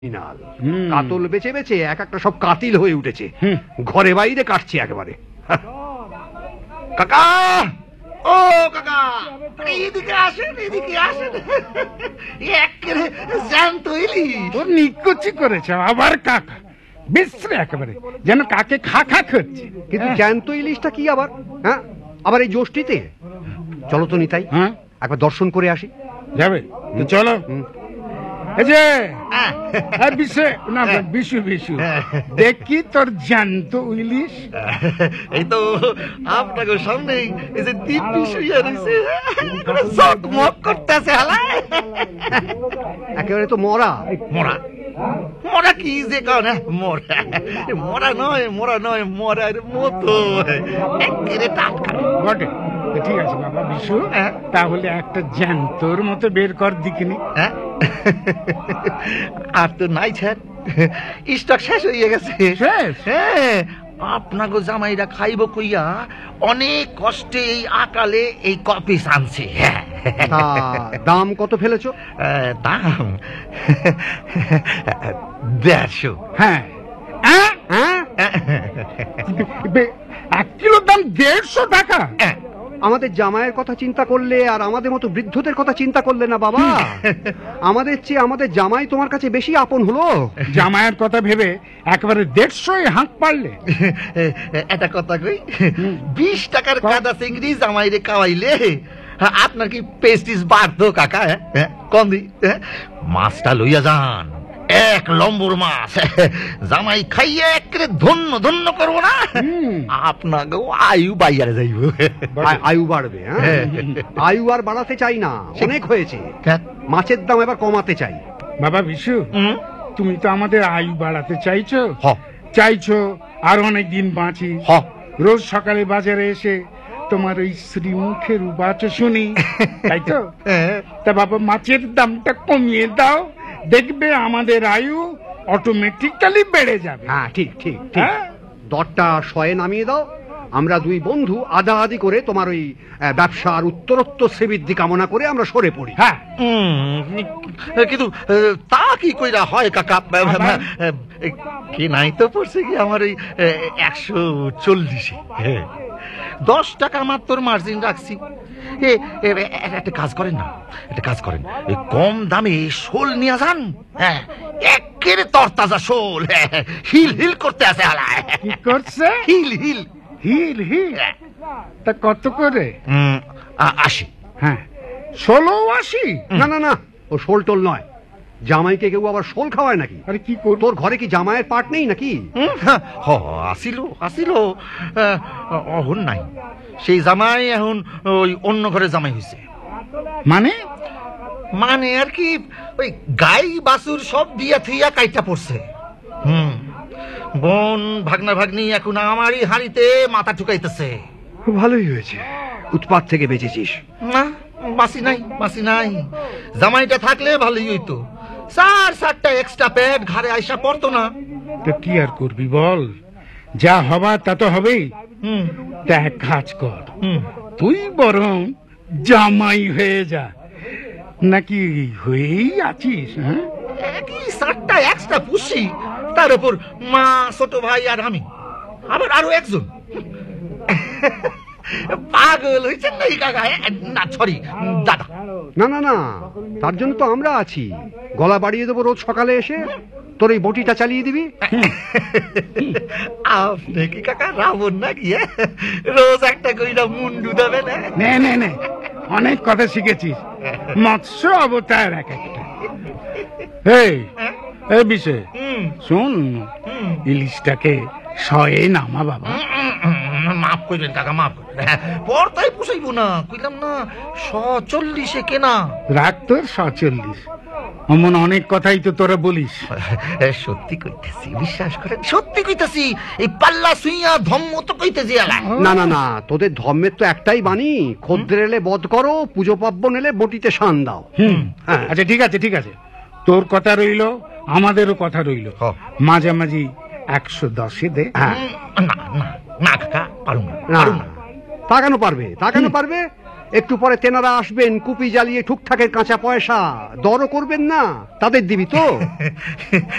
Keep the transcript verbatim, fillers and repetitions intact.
কাতল বেচে বেচে এক একটা সব কাতিল হয়ে উঠেছে, ঘরে বাইরে কাটছে একেবারে। কাকা, ও কাকা, এদিকে আসেন, এদিকে আসেন। একেবারে জ্যান্ত ইলিশ। তোর নিকুচি করেছে আবার কাকা, বিশ্রে একেবারে যেন কাকে খা খা করছে। কিন্তু জ্যান্ত ইলিশটা কি আবার? হ্যাঁ, আবার এই জ্যৈষ্ঠীতে? চলো তো নিতাই, হ্যাঁ একবার দর্শন করে আসি। যাবে তো চলো। এই যে বিশু না বিশু বিশু দেখি তোর জ্যান্ত ইলিশ। এই তো আপনাকে সামনে এই যে দিব্যি শুয়ে রয়েছে, চকমক করতেছে। একেবারে তো মরা মরা মরা কি যে কারণ মরা মরা নয়, মরা নয়, মরার মতো একেবারে টাটকা বটে। ঠিক আছে বাবা বিশু, তাহলে একটা জ্যান্তর মতো বের কর দিকিনি। হ্যাঁ, আর তো নাই স্যার, স্টক শেষ হয়ে গেছে। শেষ? হ্যাঁ, আপনাকে জামাইরা খাইব কইয়া অনেক কষ্টে এই আকালে এই কপি আনছে। দাম কত ফেলেছ? দাম দেড়শো। হ্যাঁ, এক কিলো দাম দেড়শো টাকা? আমাদের জামাইয়ের কথা চিন্তা করলে আর আমাদের মতো বৃদ্ধদের কথা চিন্তা করলে না বাবা, আমাদের চেয়ে আমাদের জামাই তোমার কাছে বেশি আপন হলো। জামাইয়ের কথা ভেবে একেবারে দেড়শোই হাঁক পারলে? এটা কথা কই, বিশ টাকার কাদা চিংড়ি জামাইরে খাওয়াইলে আপনার কি পেস্টিস বাড়তো কাকা? কম দি, মাছটা লইয়া যান, এক লম্বর মাছ জামাই খাইয়ে একেবারে ধন্য ধন্য করবো না, আপনাকেও আয়ু বাইয়ারে যাইব। আয়ু বাড়বে? আয়ু আর বাড়াতে চাই না, অনেক হয়েছে। মাছের দাম এবার কমাতে চাই। বাবা বিশু, তুমি তো আমাদের আয়ু বাড়াতে চাইছো, চাইছো আর অনেক দিন বাঁচি। রোজ সকালে বাজারে এসে তোমার ওই শ্রীমুখের উবাচ শুনি, তাই তো? তা বাবা মাছের দামটা কমিয়ে দাও, দেখবে আমাদের আয়ু অটোমেটিক্যালি বেড়ে যাবে। হ্যাঁ ঠিক ঠিক ঠিক, দরটা শয়ে নামিয়ে দাও, আমরা দুই বন্ধু আদা আদি করে তোমার ওই ব্যবসার উত্তরোত্তর শ্রীবৃদ্ধি কামনা করে আমরা সরে পড়ি। হ্যাঁ, কিন্তু তা কি কইরা হয় কাকা? কি নাই তো পড়ছে কি আমার ওই একশো চল্লিশে, দশ টাকা মাত্র মার্জিন রাখছি। একটা কাজ করেন না, একটা কাজ করেন, কম দামে শোল নিয়ে যান। হ্যাঁ, একেবারে তরতাজা শোল, হিল হিল করতে আছে। কি করছে? Hill hill hill hill. তা কত করে? আশি। হ্যাঁ, ষোলো আশি? না না না, ও শোল টোল নয়। জামাইকে কেউ আবার শোল খাওয়ায় নাকি? আরে কি কর, তোর ঘরে কি জামাইয়ের পাট নেই নাকি? আসিল আসিল, অহন নাই। সেই জামাই এখন ওই অন্য ঘরে জামাই হয়েছে। মানে? মানে আর কি, ওই গাই বাছুর সব দিয়া থইয়া কাইটা পড়ছে। হুম, বোন ভাগনা ভাগ্নি এখন আমারই হাড়িতে মাথা ঠুকাইতেছে। ভালোই হয়েছে, উৎপাত থেকে বেঁচেছিস। না, বাসি নাই, বাসি নাই। জামাইটা থাকলে ভালোই হইতো, চার চারটা এক্সট্রা পেট ঘরে আইসা পড়তো না। তো কি আর করবি বল, যা হবার তা তো হবেই। হুম, তা এক কাজ কর, তুই বরং জামাই হয়ে যা। নাকি হয়েই আছিস? হ্যাঁ, একই চারটা এক্সট্রা পুষি, তার উপর মা, ছোট ভাই আর আমি, আবার আরো একজন। পাগল হয়েছেন নাকি কাকা? না সরি দাদা, না না না, তার জন্য তো আমরা আছি। গলা বাড়িয়ে দেবো রোজ সকালে এসে, তোর এই বটিটা চালিয়ে দিবি। আপনি কি কাকা রাবণ নাকি? রোজ একটা কইরা মুন্ডু দেবে না? নে নে নে, অনেক কথা শিখেছিস, মৎস্য অবতার এক একটা। এই এই বিষয় শোন, ইলিশটাকে শয়ে নামা বাবা। মাফ করবেন কাকা, মাফ করবেন, পর্দাই পুষাইব না, কইলাম না সচল্লিশে কেনা। রাখ তোর সচল্লিশ, অমন অনেক কথাই তো তোরা বলিস। সত্যি কইতেছি, বিশ্বাস করেন, সত্যি কইতেছি। এই পাল্লা সুইয়া ধম্ম তো কইতেছি। না না না, তোদের ধর্মের তো একটাই বাণী, খদ্দের এলে বধ করো, পুজো পার্বণ এলে বটিতে শান দাও। হুম, আচ্ছা ঠিক আছে ঠিক আছে, তোর কথা রইল, আমাদেরও কথা রইল। মাঝামাঝি একশো দশে দে। না না না কাকা, পারুম না। তা কেন পারবে? তা কেন পারবে? একটু পরে তেনারা আসবেন কুপি জ্বালিয়ে ঠুকঠাকের কাঁচা পয়সা, দরও করবেন না, তাদের দিবি তো?